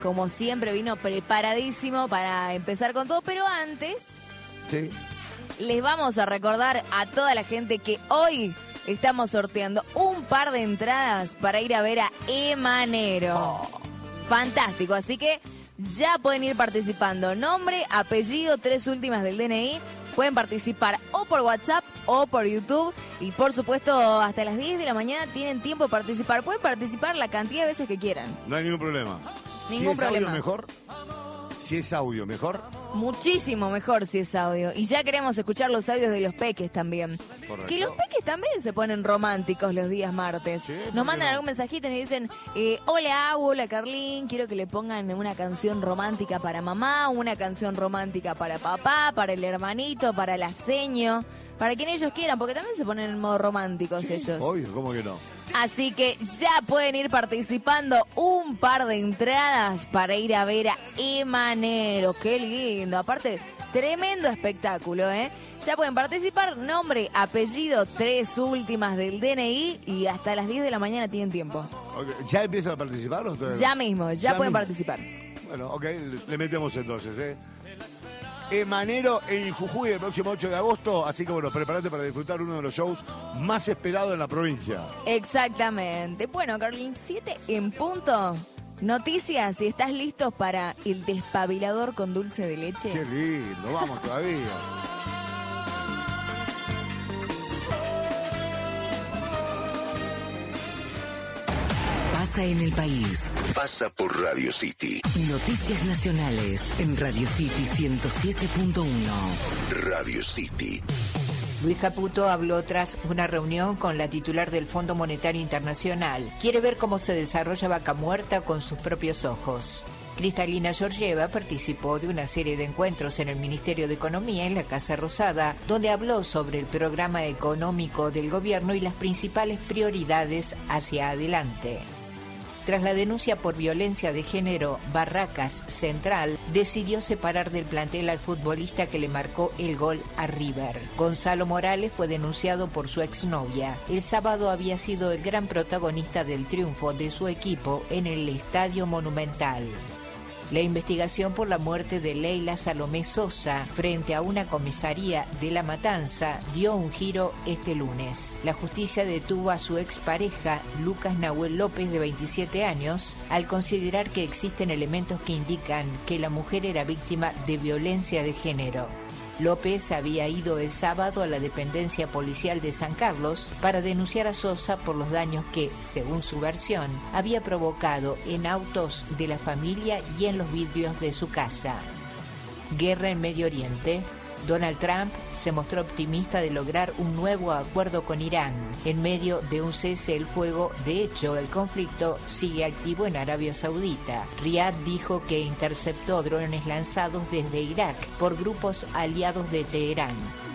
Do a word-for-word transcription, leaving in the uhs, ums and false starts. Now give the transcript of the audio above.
como siempre, vino preparadísimo para empezar con todo, pero antes Sí. les vamos a recordar a toda la gente que hoy estamos sorteando un par de entradas para ir a ver a Emanero. Oh. Fantástico, así que ya pueden ir participando. Nombre, apellido, tres últimas del D N I. Pueden participar o por WhatsApp o por YouTube. Y por supuesto, hasta las diez de la mañana tienen tiempo de participar. Pueden participar la cantidad de veces que quieran. No hay ningún problema. Ningún si es problema. audio mejor, si es audio mejor. Muchísimo mejor si es audio. Y ya queremos escuchar los audios de los peques también. Correcto. Que los peques también se ponen románticos los días martes. Sí, ¿por qué Nos mandan no? algún mensajito y nos dicen, eh, hola Abu, hola Carlín, quiero que le pongan una canción romántica para mamá, una canción romántica para papá, para el hermanito, para la seño, para quien ellos quieran, porque también se ponen en modo románticos ellos. Obvio, ¿cómo que no? Así que ya pueden ir participando un par de entradas para ir a ver a Emanero. Qué lindo. Aparte, tremendo espectáculo, ¿eh? Ya pueden participar, nombre, apellido, tres últimas del D N I y hasta las diez de la mañana tienen tiempo. Ok, ¿ya empiezan a participar o todavía no? Ya mismo, ya, Ya pueden mismo. participar. Bueno, ok, le metemos entonces, ¿eh? Emanero en Jujuy el próximo ocho de agosto, así que bueno, prepárate para disfrutar uno de los shows más esperados en la provincia. Exactamente. Bueno, Carlin, siete en punto. Noticias, si estás listos para el despabilador con dulce de leche. Qué lindo, vamos todavía. Pasa en el país. Pasa por Radio City. Noticias nacionales en Radio City ciento siete punto uno. Radio City. Luis Caputo habló tras una reunión con la titular del Fondo Monetario Internacional. Quiere ver cómo se desarrolla Vaca Muerta con sus propios ojos. Cristalina Georgieva participó de una serie de encuentros en el Ministerio de Economía en la Casa Rosada, donde habló sobre el programa económico del gobierno y las principales prioridades hacia adelante. Tras la denuncia por violencia de género, Barracas Central decidió separar del plantel al futbolista que le marcó el gol a River. Gonzalo Morales fue denunciado por su exnovia. El sábado había sido el gran protagonista del triunfo de su equipo en el Estadio Monumental. La investigación por la muerte de Leila Salomé Sosa frente a una comisaría de La Matanza dio un giro este lunes. La justicia detuvo a su expareja, Lucas Nahuel López, de veintisiete años, al considerar que existen elementos que indican que la mujer era víctima de violencia de género. López había ido el sábado a la dependencia policial de San Carlos para denunciar a Sosa por los daños que, según su versión, había provocado en autos de la familia y en los vidrios de su casa. Guerra en Medio Oriente. Donald Trump se mostró optimista de lograr un nuevo acuerdo con Irán. En medio de un cese el fuego, de hecho, el conflicto sigue activo en Arabia Saudita. Riad dijo que interceptó drones lanzados desde Irak por grupos aliados de Teherán.